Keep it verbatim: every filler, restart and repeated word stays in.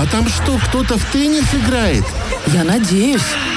А там что, кто-то в теннис играет? Я надеюсь.